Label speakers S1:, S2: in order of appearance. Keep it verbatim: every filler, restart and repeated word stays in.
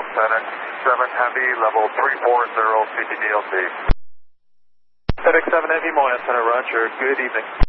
S1: FedEx seven Heavy, level three four zero, C T D L C.
S2: FedEx seven Heavy, Moya Center, roger. Good evening.